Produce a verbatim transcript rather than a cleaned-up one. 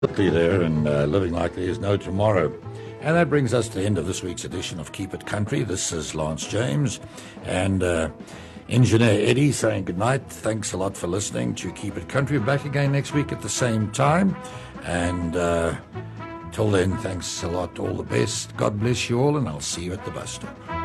Absolutely there and uh, living like there is no tomorrow. And that brings us to the end of this week's edition of Keep It Country. This is Lance James and uh, Engineer Eddie saying goodnight. Thanks a lot for listening to Keep It Country. We're back again next week at the same time. And uh, till then, thanks a lot. All the best. God bless you all, and I'll see you at the bus stop.